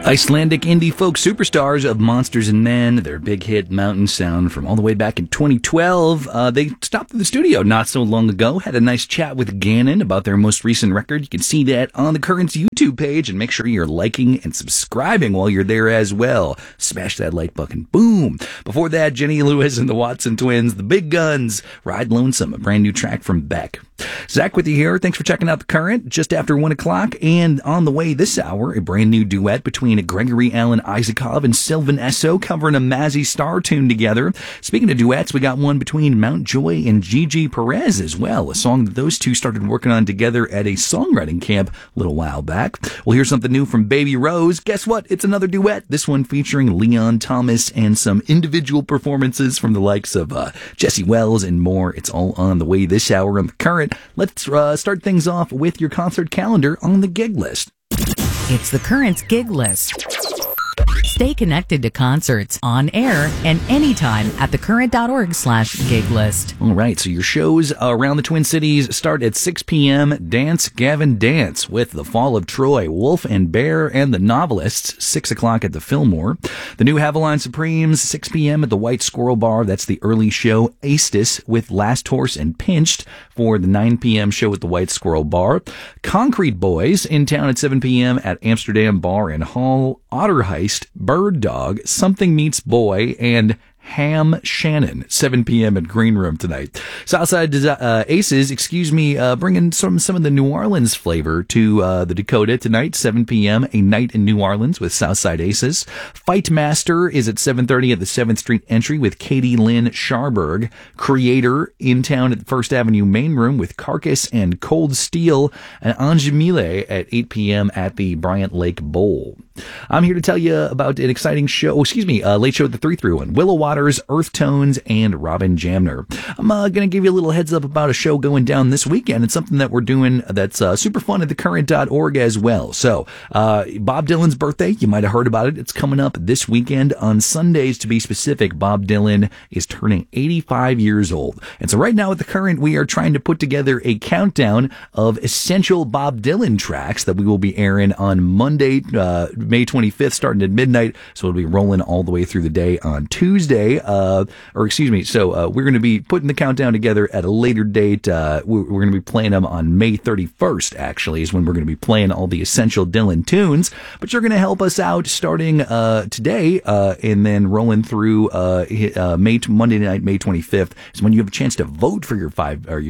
Icelandic indie folk superstars of Monsters and Men, their big hit Mountain Sound from all the way back in 2012. They stopped at the studio not so long ago, had a nice chat with Gannon about their most recent record. You can see that on the Currents YouTube page, and make sure you're liking and subscribing while you're there as well. Smash that like button. Boom. Before that, Jenny Lewis and the Watson Twins, The Big Guns, Ride Lonesome, a brand new track from Beck. Zach with you here. Thanks for checking out The Current just after 1 o'clock. And on the way this hour, a brand new duet between Gregory Alan Isakov and Sylvan Esso covering a Mazzy Star tune together. Speaking of duets, we got one between Mountjoy and Gigi Perez as well, a song that those two started working on together at a songwriting camp a little while back. We'll hear something new from Baby Rose. Guess what? It's another duet, this one featuring Leon Thomas and some individual performances from the likes of Jesse Wells and more. It's all on the way this hour on The Current. Let's start things off with your concert calendar on the gig list. It's The Current's gig list. Stay connected to concerts on air and anytime at thecurrent.org/gig list. All right, so your shows around the Twin Cities start at 6 p.m. Dance Gavin Dance with The Fall of Troy, Wolf and Bear and the Novelists, 6 o'clock at the Fillmore. The New Haviland Supremes, 6 p.m. at the White Squirrel Bar. That's the early show. Aestus with Last Horse and Pinched for the 9 p.m. show at the White Squirrel Bar. Concrete Boys in town at 7 p.m. at Amsterdam Bar and Hall. Otter Heist, Bird Dog, Something Meets Boy, and Ham Shannon, 7 p.m. at Green Room tonight. Southside Aces, bringing some of the New Orleans flavor to the Dakota tonight, 7 p.m., a night in New Orleans with Southside Aces. Fight Master is at 7:30 at the 7th Street entry with Katie Lynn Scharberg. Creator in town at the First Avenue Main Room with Carcass and Cold Steel, and Anjamile at 8 p.m. at the Bryant Lake Bowl. I'm here to tell you about an exciting show, late show at the 331. Willow Waters, Earth Tones, and Robin Jamner. I'm going to give you a little heads up about a show going down this weekend. It's something that we're doing that's super fun at thecurrent.org as well. So, Bob Dylan's birthday, you might have heard about it. It's coming up this weekend on Sundays, to be specific. Bob Dylan is turning 85 years old. And so right now at The Current, we are trying to put together a countdown of essential Bob Dylan tracks that we will be airing on Monday, May 25th, starting at midnight. So it'll be rolling all the way through the day on Tuesday. We're going to be putting the countdown together at a later date. We're going to be playing them on May 31st, actually, is when we're going to be playing all the essential Dylan tunes. But you're going to help us out starting today and then rolling through Monday night, May 25th, is when you have a chance to vote for your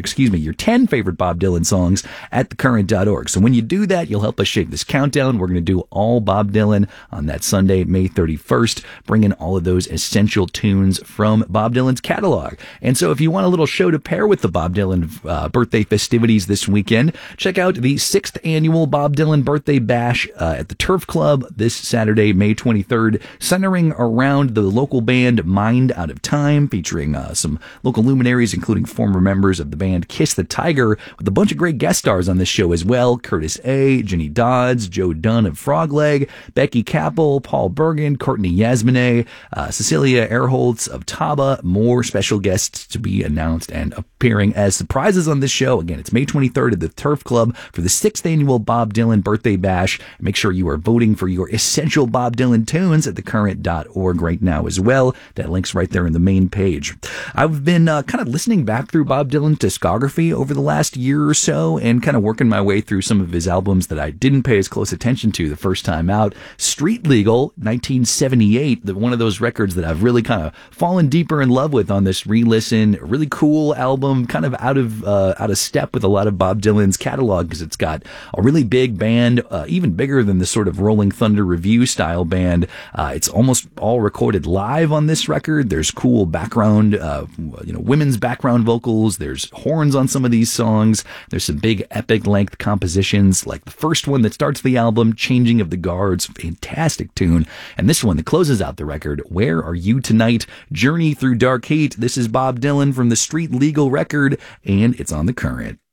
10 favorite Bob Dylan songs at thecurrent.org. So when you do that, you'll help us shape this countdown. We're going to do all Bob Dylan on that Sunday, May 31st, bringing all of those essential tunes from Bob Dylan's catalog. And so if you want a little show to pair with the Bob Dylan birthday festivities this weekend, check out the 6th annual Bob Dylan Birthday Bash at the Turf Club this Saturday, May 23rd, centering around the local band Mind Out of Time, featuring some local luminaries, including former members of the band Kiss the Tiger, with a bunch of great guest stars on this show as well. Curtis A., Jenny Dodds, Joe Dunn of Frogleg, Becky Capel, Paul Bergen, Courtney Yasmine, Cecilia Erholtz of Taba. More special guests to be announced and appearing as surprises on this show. Again, it's May 23rd at the Turf Club for the 6th annual Bob Dylan Birthday Bash. Make sure you are voting for your essential Bob Dylan tunes at thecurrent.org right now as well. That link's right there in the main page. I've been kind of listening back through Bob Dylan's discography over the last year or so and kind of working my way through some of his albums that I didn't pay as close attention to the first time out. Street Legal, 1978, one of those records that I've really kind of fallen deeper in love with on this re-listen. A really cool album, kind of out of step with a lot of Bob Dylan's catalog, because it's got a really big band, even bigger than the sort of Rolling Thunder Revue style band. It's almost all recorded live on this record. There's cool background, women's background vocals. There's horns on some of these songs. There's some big epic length compositions, like the first one that starts the album, Changing of the Guards, fantastic tune. And this one that closes out the record, Where Are You Tonight? Journey Through Dark Heat. This is Bob Dylan from the Street Legal record, and it's on The Current.